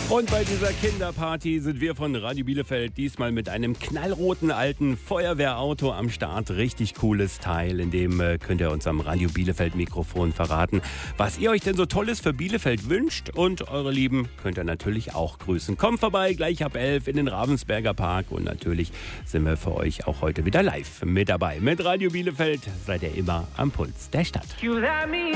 Und bei dieser Kinderparty sind wir von Radio Bielefeld diesmal mit einem knallroten alten Feuerwehrauto am Start. Richtig cooles Teil, in dem könnt ihr uns am Radio Bielefeld Mikrofon verraten, was ihr euch denn so Tolles für Bielefeld wünscht. Und eure Lieben könnt ihr natürlich auch grüßen. Kommt vorbei, gleich ab 11 in den Ravensberger Park. Und natürlich sind wir für euch auch heute wieder live mit dabei. Mit Radio Bielefeld seid ihr immer am Puls der Stadt.